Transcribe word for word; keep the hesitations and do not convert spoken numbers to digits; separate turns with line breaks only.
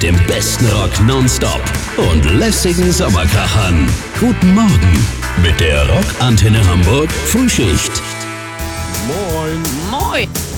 dem besten Rock nonstop und lässigen Sommerkrachern. Guten Morgen mit der Rock Antenne Hamburg Frühschicht.
Moin.
Moin.